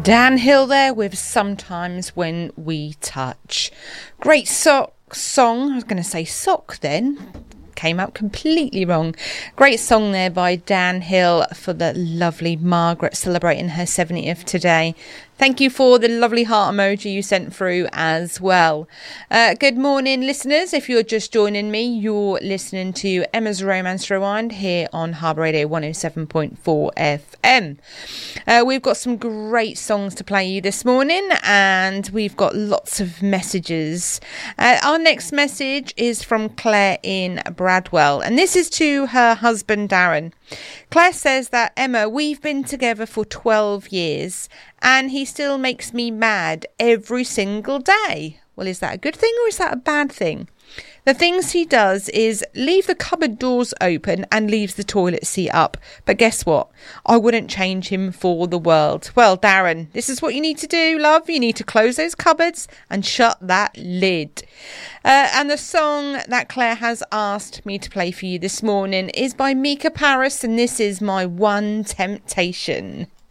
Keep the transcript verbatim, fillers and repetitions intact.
Dan Hill there with Sometimes When We Touch. Great sock song. I was going to say sock then. Came out completely wrong. Great song there by Dan Hill for the lovely Margaret celebrating her seventieth today. Thank you for the lovely heart emoji you sent through as well. Uh, good morning, listeners. If you're just joining me, you're listening to Emma's Romance Rewind here on Harbour Radio one oh seven point four F M. Uh, we've got some great songs to play you this morning, and we've got lots of messages. Uh, our next message is from Claire in Bradwell, and this is to her husband, Darren. Claire says that, Emma, we've been together for twelve years and he still makes me mad every single day. Well, is that a good thing or is that a bad thing? The things he does is leave the cupboard doors open and leaves the toilet seat up. But guess what? I wouldn't change him for the world. Well, Darren, this is what you need to do, love. You need to close those cupboards and shut that lid. Uh, and the song that Claire has asked me to play for you this morning is by Mika Paris, and this is My One Temptation.